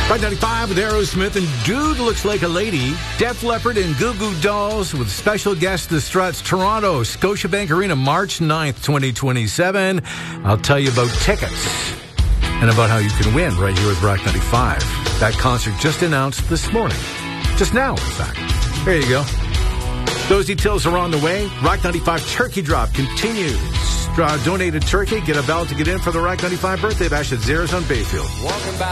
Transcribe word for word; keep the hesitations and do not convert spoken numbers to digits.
Rock ninety-five with Aerosmith and Dude Looks Like a Lady. Def Leppard and Goo Goo Dolls with special guest The Struts. Toronto, Scotiabank Arena, March ninth, twenty twenty-seven. I'll tell you about tickets and about how you can win right here with Rock ninety-five. That concert just announced this morning. Just now, in fact. There you go. Those details are on the way. Rock ninety-five Turkey Drop continues. Uh, donated turkey. Get a ballot to get in for the Rock ninety-five birthday bash at Zara's on Bayfield. Walking back.